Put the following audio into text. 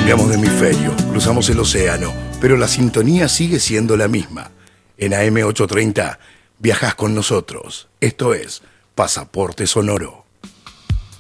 Cambiamos de hemisferio, cruzamos el océano, pero la sintonía sigue siendo la misma. En AM830 viajás con nosotros. Esto es Pasaporte Sonoro.